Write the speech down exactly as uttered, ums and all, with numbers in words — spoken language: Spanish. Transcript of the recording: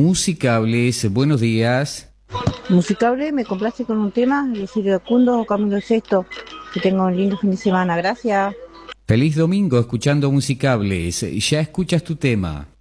Musicables, buenos días. Musicable, me complace con un tema, Lucilio Cundo, Camilo Sexto. Que tenga un lindo fin de semana, gracias. Feliz domingo escuchando Musicables. Ya escuchas tu tema.